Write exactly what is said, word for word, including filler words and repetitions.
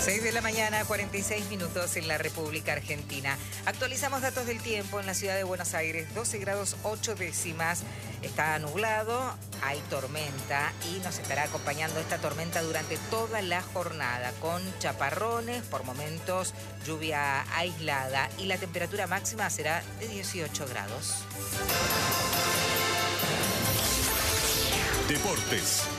seis de la mañana, cuarenta y seis minutos en la República Argentina. Actualizamos datos del tiempo en la ciudad de Buenos Aires. doce grados ocho décimas. Está nublado, hay tormenta y nos estará acompañando esta tormenta durante toda la jornada con chaparrones, por momentos lluvia aislada y la temperatura máxima será de dieciocho grados. Deportes.